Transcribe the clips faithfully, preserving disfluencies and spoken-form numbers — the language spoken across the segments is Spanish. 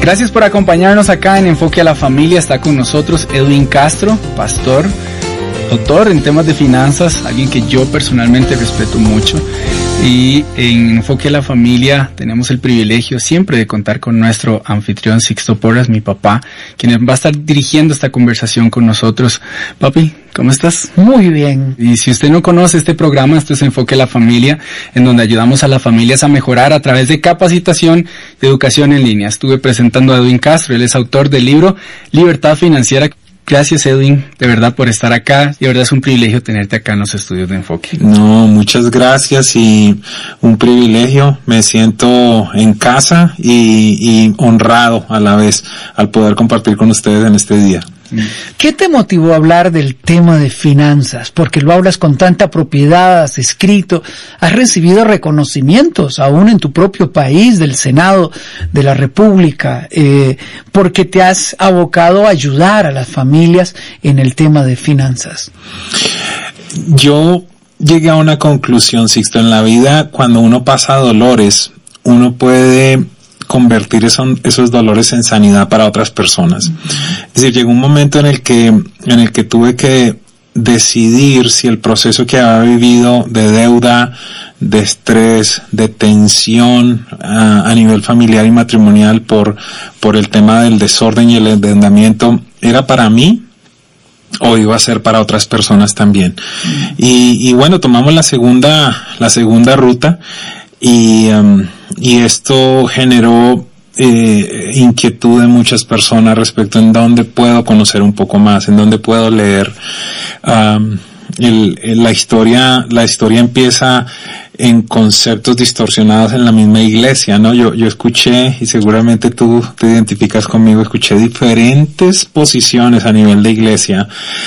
Gracias por acompañarnos acá en Enfoque a la Familia. Está con nosotros Edwin Castro, pastor, doctor en temas de finanzas, alguien que yo personalmente respeto mucho. Y en Enfoque a la Familia tenemos el privilegio siempre de contar con nuestro anfitrión Sixto Porras, mi papá, quien va a estar dirigiendo esta conversación con nosotros. Papi, ¿cómo estás? Muy bien. Y si usted no conoce este programa, esto es Enfoque a la Familia, en donde ayudamos a las familias a mejorar a través de capacitación y educación en línea. Estuve presentando a Edwin Castro, él es autor del libro Libertad Financiera. Gracias, Edwin, de verdad, por estar acá. De verdad es un privilegio tenerte acá en los estudios de Enfoque. No, muchas gracias y un privilegio. Me siento en casa y, y honrado a la vez al poder compartir con ustedes en este día. ¿Qué te motivó a hablar del tema de finanzas? Porque lo hablas con tanta propiedad, has escrito, has recibido reconocimientos aún en tu propio país, del Senado de la República, eh, porque te has abocado a ayudar a las familias en el tema de finanzas. Yo llegué a una conclusión, Sixto, en la vida cuando uno pasa dolores, uno puede convertir esos, esos dolores en sanidad para otras personas. Es decir, llegó un momento en el que, en el que tuve que decidir si el proceso que había vivido de deuda, de estrés, de tensión a, a nivel familiar y matrimonial por, por el tema del desorden y el endeudamiento era para mí o iba a ser para otras personas también. Y, y bueno, tomamos la segunda, la segunda ruta. Y, um, y esto generó eh, inquietud de muchas personas respecto en dónde puedo conocer un poco más, en dónde puedo leer. Um, el, el, la historia, la historia empieza en conceptos distorsionados en la misma iglesia, ¿no? Yo, yo escuché, y seguramente tú te identificas conmigo, escuché diferentes posiciones a nivel de iglesia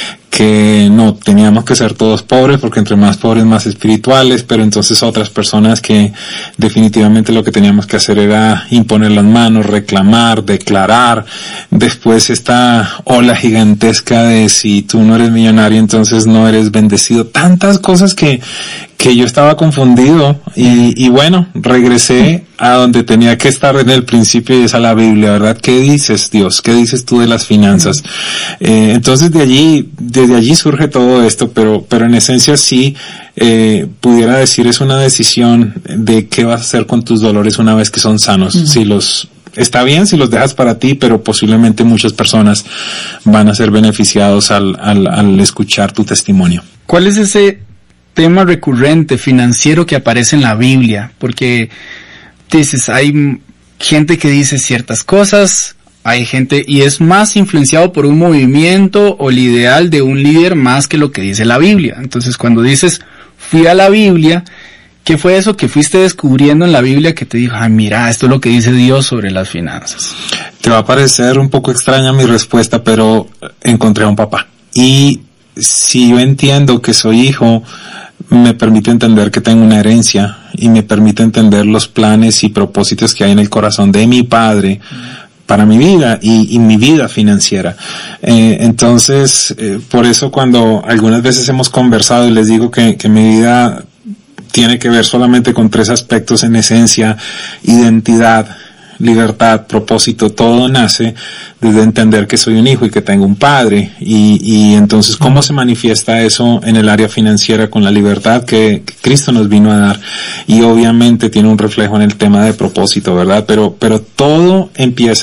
que no, teníamos que ser todos pobres porque entre más pobres más espirituales, pero entonces otras personas que definitivamente lo que teníamos que hacer era imponer las manos, reclamar, declarar. Después esta ola gigantesca de si tú no eres millonario entonces no eres bendecido. Tantas cosas que que yo estaba confundido y, y bueno, regresé a donde tenía que estar en el principio y es a la Biblia, ¿verdad? ¿Qué dices, Dios? ¿Qué dices tú de las finanzas? Eh, entonces de allí, desde allí surge todo esto, pero, pero en esencia sí, eh, pudiera decir es una decisión de qué vas a hacer con tus dolores una vez que son sanos. Uh-huh. Si los Está bien si los dejas para ti, pero posiblemente muchas personas van a ser beneficiados al, al, al escuchar tu testimonio. ¿Cuál es ese tema recurrente financiero que aparece en la Biblia? Porque dices, hay gente que dice ciertas cosas, hay gente, y es más influenciado por un movimiento o el ideal de un líder más que lo que dice la Biblia. Entonces, cuando dices, fui a la Biblia, ¿qué fue eso que fuiste descubriendo en la Biblia que te dijo, ay, mira, esto es lo que dice Dios sobre las finanzas? Te va a parecer un poco extraña mi respuesta, pero encontré a un papá. Y si yo entiendo que soy hijo, me permite entender que tengo una herencia y me permite entender los planes y propósitos que hay en el corazón de mi padre para mi vida y, y mi vida financiera. Eh, entonces, eh, por eso cuando algunas veces hemos conversado y les digo que, que mi vida tiene que ver solamente con tres aspectos en esencia: identidad, libertad, propósito. Todo nace desde entender que soy un hijo y que tengo un padre, y, y entonces cómo se manifiesta eso en el área financiera con la libertad que, que Cristo nos vino a dar, y obviamente tiene un reflejo en el tema de propósito, ¿verdad? Pero, pero todo empieza